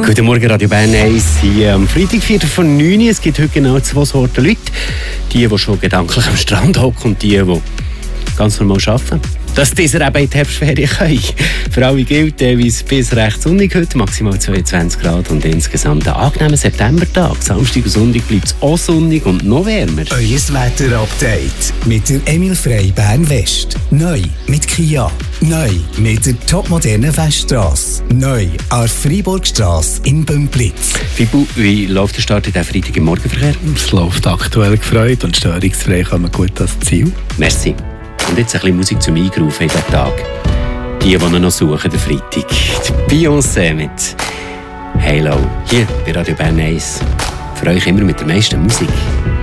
Guten Morgen, Radio Bern 1. Hier am Freitag, 4. von 9. Es gibt heute genau zwei Sorten Leute. Die schon gedanklich am Strand hocken und die ganz normal arbeiten. Dass dieser eben in die Herbstferien können. Für alle gilt teilweise bis recht sonnig heute, maximal 22 Grad und insgesamt ein angenehmer Septembertag. Samstag und Sonntag bleibt es auch sonnig und noch wärmer. Euer Wetterupdate mit der Emil Frey Bern West. Neu mit Kia. Neu mit der topmodernen Weststrasse. Neu an der Freiburgstrasse in Bümplitz. Fibu, wie läuft der Start in diesem Freitag im Morgenverkehr? Es läuft aktuell gefreut und störungsfrei kommen gut ans Ziel. Merci. Und jetzt ein bisschen Musik zum Eingraufen in diesen Tag. Die noch suchen, den Freitag. Die Beyoncé mit Halo. Hier bei Radio Bern 1. Für euch immer mit der meisten Musik.